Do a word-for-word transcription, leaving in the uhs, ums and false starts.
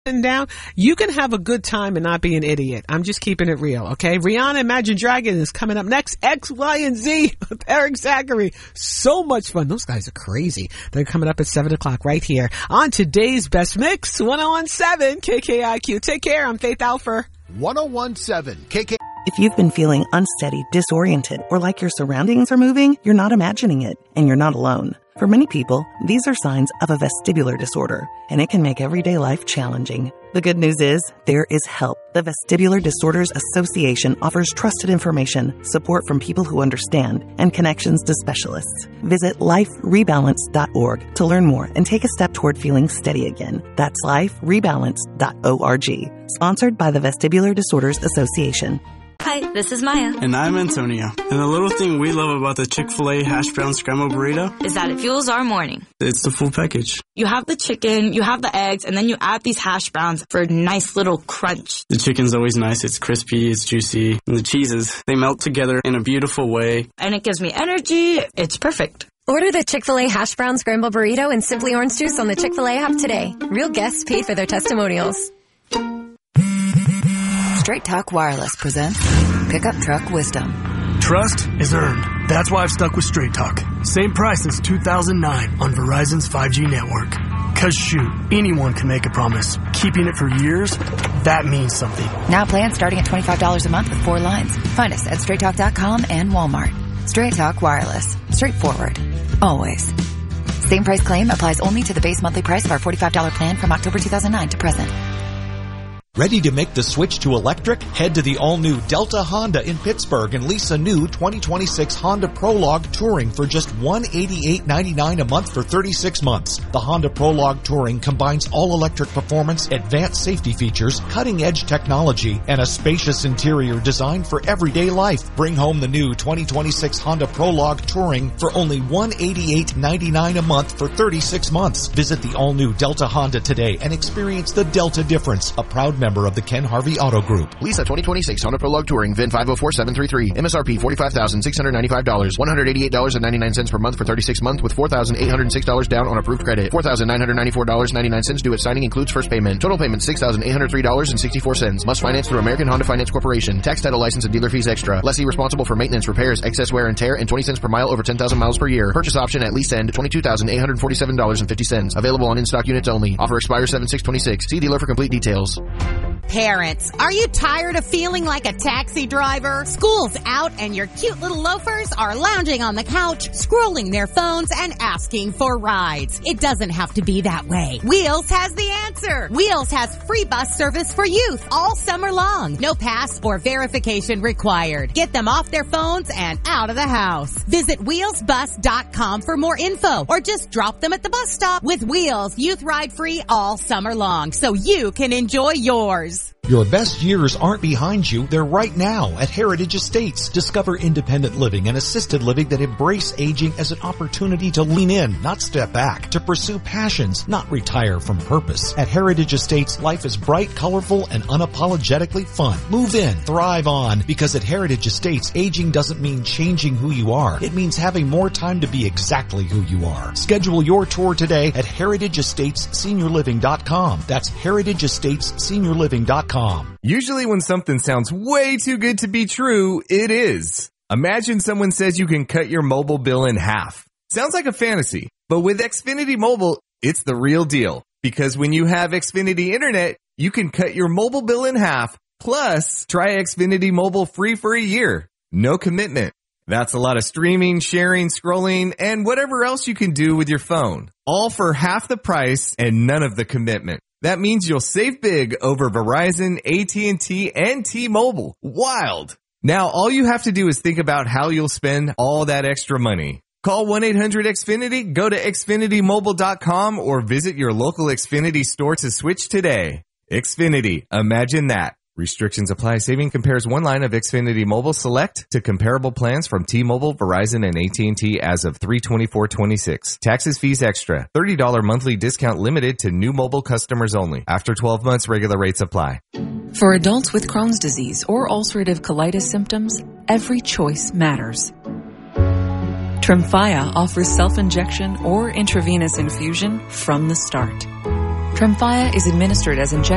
down, you can have a good time and not be an idiot. I'm just keeping it real, okay? Rihanna, Imagine Dragon is coming up next. X, Y, and Z with Eric Zachary. So much fun. Those guys are crazy. They're coming up at seven o'clock right here on today's Best Mix, one oh one seven K K I Q. Take care. I'm Faith Alfer. one oh one seven K K. If you've been feeling unsteady, disoriented, or like your surroundings are moving, you're not imagining it, and you're not alone. For many people, these are signs of a vestibular disorder, and it can make everyday life challenging. The good news is, there is help. The Vestibular Disorders Association offers trusted information, support from people who understand, and connections to specialists. Visit life rebalance dot org to learn more and take a step toward feeling steady again. That's life rebalance dot org. Sponsored by the Vestibular Disorders Association. Hi, this is Maya. And I'm Antonio. And the little thing we love about the Chick-fil-A hash brown scrambled burrito is that it fuels our morning. It's the full package. You have the chicken, you have the eggs, and then you add these hash browns for a nice little crunch. The chicken's always nice. It's crispy, it's juicy. And the cheeses, they melt together in a beautiful way. And it gives me energy. It's perfect. Order the Chick-fil-A hash brown scrambled burrito and Simply Orange Juice on the Chick-fil-A app today. Real guests pay for their testimonials. Straight Talk Wireless presents Pickup Truck Wisdom. Trust is earned. That's why I've stuck with Straight Talk. Same price since two thousand nine on Verizon's five G network. Cause shoot, anyone can make a promise. Keeping it for years, that means something. Now plans starting at twenty-five dollars a month with four lines. Find us at straight talk dot com and Walmart. Straight Talk Wireless. Straightforward. Always. Same price claim applies only to the base monthly price of our forty-five dollars plan from October two thousand nine to present. Ready to make the switch to electric? Head to the all-new Delta Honda in Pittsburgh and lease a new twenty twenty-six Honda Prologue Touring for just one hundred eighty-eight ninety-nine a month for thirty-six months. The Honda Prologue Touring combines all-electric performance, advanced safety features, cutting-edge technology, and a spacious interior designed for everyday life. Bring home the new twenty twenty-six Honda Prologue Touring for only one hundred eighty-eight ninety-nine a month for thirty-six months. Visit the all-new Delta Honda today and experience the Delta difference, a proud member of the Ken Harvey Auto Group. Lisa twenty twenty-six Honda Prologue Touring, V I N five oh four seven three three. M S R P forty-five thousand six hundred ninety-five dollars. one hundred eighty-eight ninety-nine per month for thirty-six months with four thousand eight hundred six dollars down on approved credit. four thousand nine hundred ninety-four ninety-nine due at signing includes first payment. Total payment six thousand eight hundred three dollars and sixty-four cents. Must finance through American Honda Finance Corporation. Tax, title, license, and dealer fees extra. Lessee responsible for maintenance, repairs, excess wear and tear, and twenty cents per mile over ten thousand miles per year. Purchase option at lease end twenty-two thousand eight hundred forty-seven dollars and fifty cents. Available on in-stock units only. Offer expires seven six twenty-six. See dealer for complete details. Parents, are you tired of feeling like a taxi driver? School's out and your cute little loafers are lounging on the couch, scrolling their phones and asking for rides. It doesn't have to be that way. Wheels has the answer. Wheels has free bus service for youth all summer long. No pass or verification required. Get them off their phones and out of the house. Visit wheels bus dot com for more info or just drop them at the bus stop. With Wheels, youth ride free all summer long so you can enjoy yours. Your best years aren't behind you, they're right now at Heritage Estates. Discover independent living and assisted living that embrace aging as an opportunity to lean in, not step back, to pursue passions, not retire from purpose. At Heritage Estates, life is bright, colorful, and unapologetically fun. Move in, thrive on, because at Heritage Estates, aging doesn't mean changing who you are. It means having more time to be exactly who you are. Schedule your tour today at heritage estates senior living dot com. That's heritage estates senior living dot com. Usually when something sounds way too good to be true, it is. Imagine someone says you can cut your mobile bill in half. Sounds like a fantasy, but with Xfinity Mobile, it's the real deal. Because when you have Xfinity Internet, you can cut your mobile bill in half, plus try Xfinity Mobile free for a year. No commitment. That's a lot of streaming, sharing, scrolling, and whatever else you can do with your phone. All for half the price and none of the commitment. That means you'll save big over Verizon, A T and T, and T-Mobile. Wild! Now, all you have to do is think about how you'll spend all that extra money. Call one eight hundred X Finity, go to xfinity mobile dot com, or visit your local Xfinity store to switch today. Xfinity. Imagine that. Restrictions apply. Saving compares one line of Xfinity Mobile Select to comparable plans from T-Mobile, Verizon, and A T and T as of three twenty-four twenty-six. Taxes, fees extra. thirty dollars monthly discount limited to new mobile customers only. After twelve months, regular rates apply. For adults with Crohn's disease or ulcerative colitis symptoms, every choice matters. Tremfya offers self-injection or intravenous infusion from the start. Tremfya is administered as injection